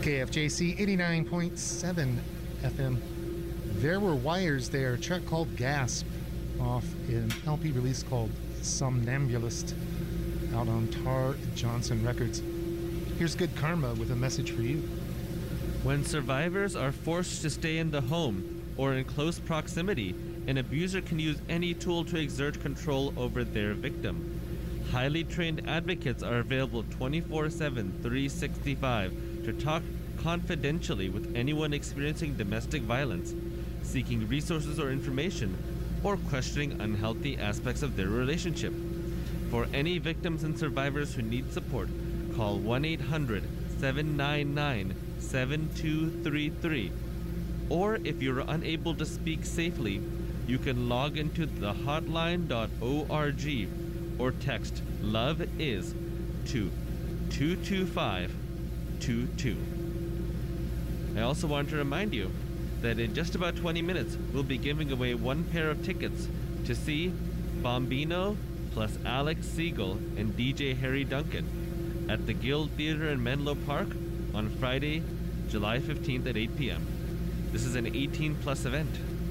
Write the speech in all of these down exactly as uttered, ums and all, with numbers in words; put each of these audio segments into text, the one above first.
K F J C eighty-nine point seven F M. There Were Wires there, a track called Gasp off an L P release called Somnambulist out on Tar Johnson Records. Here's Good Karma with a message for you. When survivors are forced to stay in the home or in close proximity, an abuser can use any tool to exert control over their victim. Highly trained advocates are available twenty-four seven, three sixty-five to talk confidentially with anyone experiencing domestic violence, seeking resources or information, or questioning unhealthy aspects of their relationship. For any victims and survivors who need support, call one eight hundred, seven nine nine, seven two three three. Or if you're unable to speak safely, you can log into the hotline dot org or text LOVEIS to two two five two two. I also want to remind you that in just about twenty minutes, we'll be giving away one pair of tickets to see Bombino plus Alex Siegel and D J Harry Duncan at the Guild Theater in Menlo Park on Friday, July fifteenth at eight p.m. This is an eighteen plus event.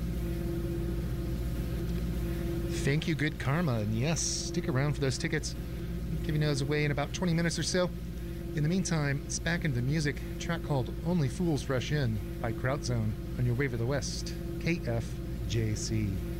Thank you, Good Karma. And yes, stick around for those tickets. I'm giving those away in about twenty minutes or so. In the meantime, it's back into the music. A track called Only Fools Rush In by Krautzone on your Wave of the West, K F J C.